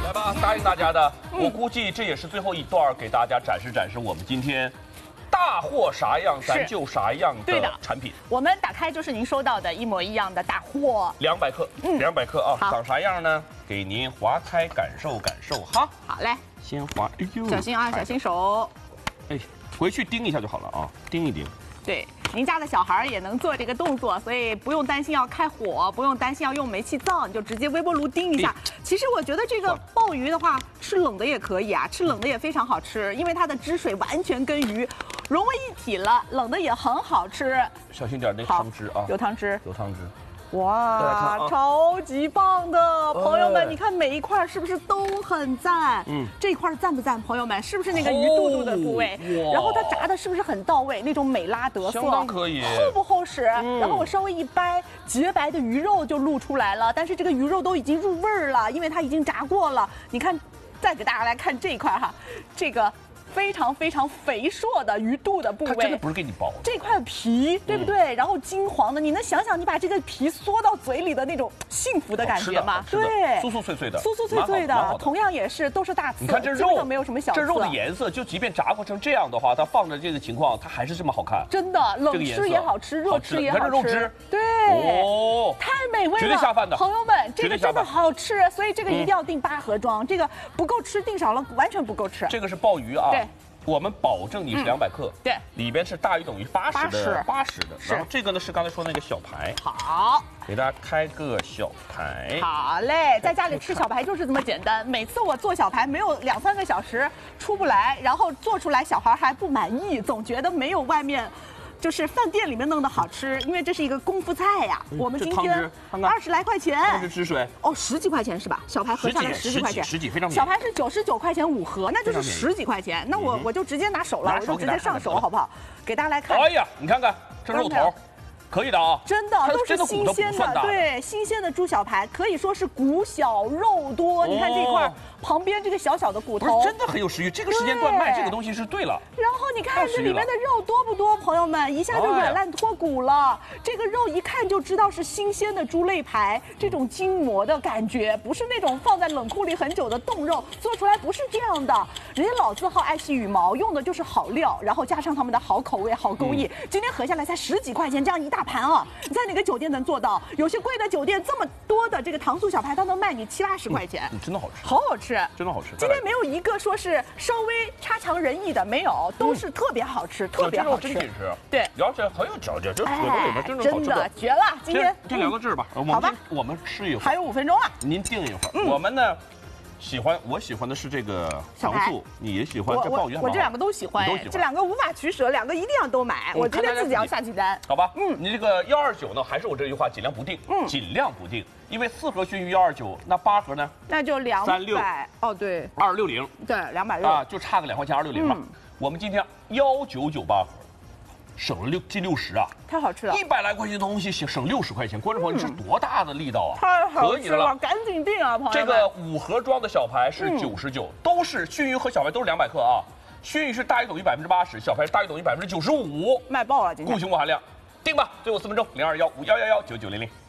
来吧，答应大家的，我估计这也是最后一段，给大家展示展示我们今天大货啥样，咱就啥样的产品。 我们打开就是您收到的一模一样的大货 ，200克，200克啊，长啥样呢？给您划开感受感受哈。 好嘞， 先划，哎呦， 小心啊，小心手。 哎，回去叮一下就好了啊，叮一叮。 对，您家的小孩也能做这个动作，所以不用担心要开火，不用担心要用煤气灶，你就直接微波炉叮一下。其实我觉得这个鲍鱼的话，吃冷的也可以啊，吃冷的也非常好吃，因为它的汁水完全跟鱼融为一体了，冷的也很好吃。 小心点那汤汁啊， 有汤汁， 有汤汁。 哇，超级棒的，朋友们，你看每一块是不是都很赞？这一块赞不赞？朋友们，是不是那个鱼肚肚的部位？然后它炸的是不是很到位？那种美拉德色， 相当可以。 厚不厚实？然后我稍微一掰，洁白的鱼肉就露出来了。但是这个鱼肉都已经入味儿了，因为它已经炸过了。你看，再给大家来看这一块哈，这个。非常非常肥硕的鱼肚的部位， 它真的不是给你剥的。 这块皮，对不对？然后金黄的，你能想想你把这个皮嗦到嘴里的那种幸福的感觉吗？对， 酥酥脆脆的， 酥酥脆脆的。同样也是都是大刺， 你看这肉没有什么小刺。 这肉的颜色，就即便炸过成这样的话，它放着这个情况，它还是这么好看。 真的，冷吃也好吃，热吃也好吃。 肉汁， 对， 哦， 太美味了， 绝对下饭的。 朋友们，这个真的好吃，所以这个一定要订8盒装，这个不够吃，订少了完全不够吃。 这个是鲍鱼啊。 对。 我们保证你是200克， 对， 里边是大于等于80的，然后这个呢是刚才说那个小排， 好， 给大家开个小排， 好嘞，在家里吃小排就是这么简单。每次我做小排没有2、3个小时出不来，然后做出来小孩还不满意，总觉得没有外面。就是饭店里面弄的好吃，因为这是一个功夫菜呀。我们今天20来块钱， 汤汁汁水哦，10几块钱是吧？小排合下来10几块钱， 十几非常便宜。 小排是99块钱5盒，那就是10几块钱。那我就直接拿手了，我就直接上手好不好？给大家来看。 哎呀，你看看这肉头。可以的啊， 真的都是新鲜的，对，新鲜的猪小排，可以说是骨小肉多。你看这一块旁边这个小小的骨头， 真的很有食欲。这个时间段卖这个东西是对了。 然后你看这里面的肉多不多，朋友们，一下就软烂脱骨了。这个肉一看就知道是新鲜的猪肋排，这种筋膜的感觉，不是那种放在冷库里很久的冻肉，做出来不是这样的。人家老字号爱惜羽毛，用的就是好料，然后加上他们的好口味、好工艺。今天合下来才10几块钱，这样一大盘啊！你在哪个酒店能做到？有些贵的酒店这么多的这个糖醋小排，它能卖你70、80块钱， 真的好吃， 好好吃， 真的好吃。 今天没有一个说是稍微差强人意的，没有，都是特别好吃，特别好吃。 真紧实， 对， 而且很有嚼劲，这舌头里面真的好吃。 真的绝了！今天这2个字吧， 好吧， 我们吃一会儿， 还有5分钟啊， 您定一会儿。我们呢？我喜欢的是这个糖醋，你也喜欢这鲍鱼？ 我这2个都喜欢，这2个无法取舍，2个一定要都买。我今天自己要下几单， 好吧？你这个129呢，还是我这句话，尽量不定，尽量不定，因为4盒熏鱼129，那8盒呢？ 那就230，哦对 ，260， 对，260 啊，就差个2块钱，260吧。我们今天1998盒。省了近60啊！ 太好吃了 ，100来块钱的东西省60块钱，观众朋友，你是多大的力道啊！ 太好吃了，赶紧订啊，朋友们！ 这个5盒装的小排是99，都是熏鱼和小排都是200克啊。熏鱼是大于等于80%，小排是大于等于95%， 卖爆了！今天固形物含量，订吧，最后4分钟，021511199900。